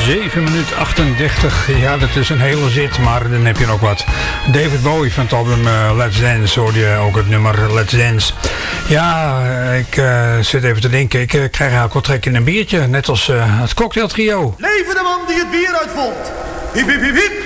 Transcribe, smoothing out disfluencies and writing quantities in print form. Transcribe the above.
7 minuten 38. Ja, dat is een hele zit, maar dan heb je nog wat. David Bowie van het album Let's Dance, hoorde je ook het nummer Let's Dance. Ja, ik zit even te denken, ik krijg eigenlijk wel trek in een biertje, net als het cocktailtrio. Leven de man die het bier uitvond. Hip hip hip hip.